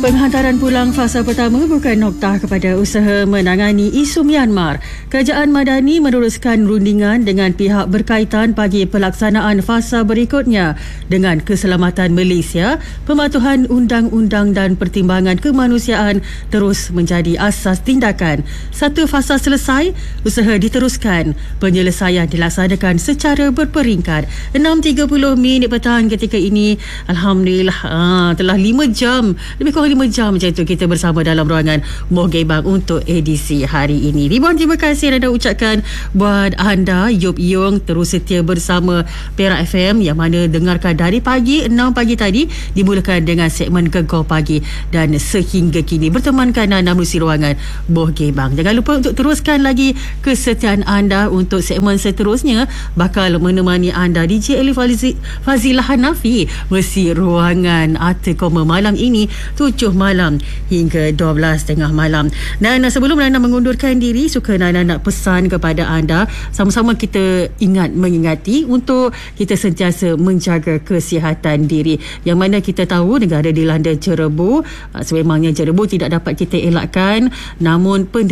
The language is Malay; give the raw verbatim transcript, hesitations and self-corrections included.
Penghantaran pulang fasa pertama bukan noktah kepada usaha menangani isu Myanmar. Kerajaan Madani meneruskan rundingan dengan pihak berkaitan bagi pelaksanaan fasa berikutnya dengan keselamatan Malaysia. Pematuhan undang-undang dan pertimbangan kemanusiaan terus menjadi asas tindakan. Satu fasa selesai, usaha diteruskan. Penyelesaian dilaksanakan secara berperingkat. enam tiga puluh minit petang ketika ini. Alhamdulillah, ah, telah lima jam, lebih kurang lima jam macam tu kita bersama dalam ruangan Moh Gebang untuk edisi hari ini. Ribuan terima kasih anda ucapkan buat anda Yop Yong terus setia bersama Perak F M yang mana dengarkan dari pagi enam pagi tadi, dimulakan dengan segmen Gegar Pagi dan sehingga kini bertemankan anda melalui ruangan Moh Gebang. Jangan lupa untuk teruskan lagi kesetiaan anda untuk segmen seterusnya bakal menemani anda D J Elif Fazilah Hanafi mesti ruangan Arti Koma malam ini tujuh malam hingga dua belas tiga puluh malam. Dan sebelum Nana mengundurkan diri, suka Nana nak pesan kepada anda, sama-sama kita ingat mengingati untuk kita sentiasa menjaga kesihatan diri. Yang mana kita tahu negara dilanda jerebu, sememangnya jerebu tidak dapat kita elakkan, namun